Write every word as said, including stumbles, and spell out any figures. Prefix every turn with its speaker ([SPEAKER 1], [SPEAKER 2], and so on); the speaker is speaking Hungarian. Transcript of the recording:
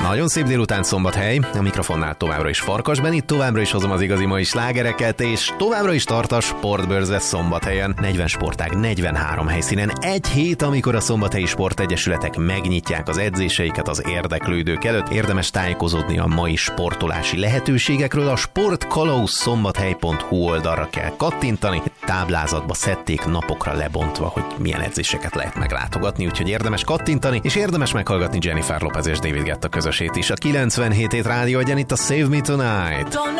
[SPEAKER 1] Nagyon szép délután Szombathely, a mikrofonnál továbbra is Farkas Benit, továbbra is hozom az igazi mai slágereket, és továbbra is tart a Sportbörze Szombathelyen. negyven sportág, negyvenhárom helyszínen. Egy hét, amikor a szombathelyi sportegyesületek megnyitják az edzéseiket az érdeklődők előtt. Érdemes tájékozódni a mai sportolási lehetőségekről. A sportkalauz szombathely pont hu oldalra kell kattintani. Táblázatba szedték napokra lebontva, hogy milyen edzéseket lehet meglátogatni, úgyhogy érdemes kattintani, és érdemes meghallgatni Jennifer Lopez és David Guetta közösét is. A kilencvenhét hét rádió egyen itt a Save Me Tonight.